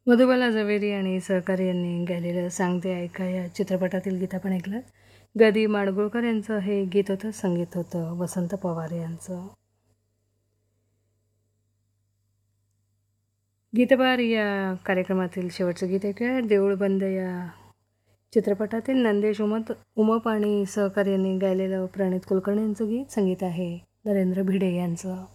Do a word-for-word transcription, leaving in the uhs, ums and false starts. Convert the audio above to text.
मधुबाला जवेरी आणि सहकारी यांनी गायलेलं सांगते ऐका या चित्रपटातील गीत आपण ऐकलं. गदी माडगुळकर यांचं हे गीत होतं. संगीत होतं वसंत पवार यांचं. गीतबार या कार्यक्रमातील शेवटचं गीत ऐकूया. देऊळ बंद या चित्रपटातील नंदेश उमत उमप आणि सहकारी यांनी गायलेलं प्रणित कुलकर्णी यांचं गीत. संगीत आहे नरेंद्र भिडे यांचं.